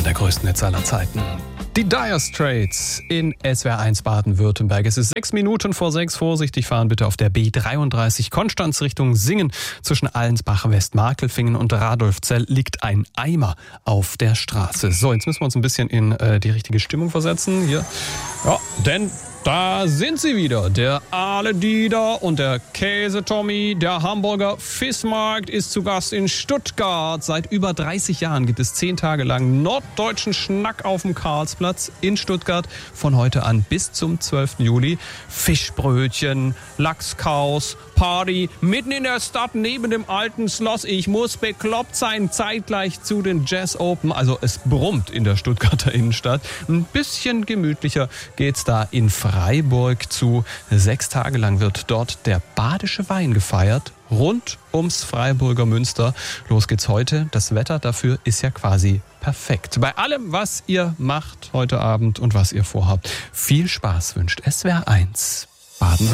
der größten Hits aller Zeiten. Die Dire Straits in SWR 1 Baden-Württemberg. Es ist 6 Minuten vor 6. Vorsichtig fahren bitte auf der B33 Konstanz Richtung Singen. Zwischen Allensbach, Westmarkelfingen und Radolfzell liegt ein Eimer auf der Straße. So, jetzt müssen wir uns ein bisschen in die richtige Stimmung versetzen. Hier. Ja, denn da sind sie wieder. Der Aale Dieter und der Käse-Tommy. Der Hamburger Fissmarkt ist zu Gast in Stuttgart. Seit über 30 Jahren gibt es 10 Tage lang norddeutschen Schnack auf dem Karlsplatz in Stuttgart. Von heute an bis zum 12. Juli. Fischbrötchen, Lachskaus, Party. Mitten in der Stadt neben dem alten Schloss. Ich muss bekloppt sein. Zeitgleich zu den Jazz Open. Also es brummt in der Stuttgarter Innenstadt. Ein bisschen gemütlicher geht's da in Freiburg zu. 6 Tage lang wird dort der badische Wein gefeiert, rund ums Freiburger Münster. Los geht's heute. Das Wetter dafür ist ja quasi perfekt. Bei allem, was ihr macht heute Abend und was ihr vorhabt, viel Spaß wünscht SWR 1 Baden.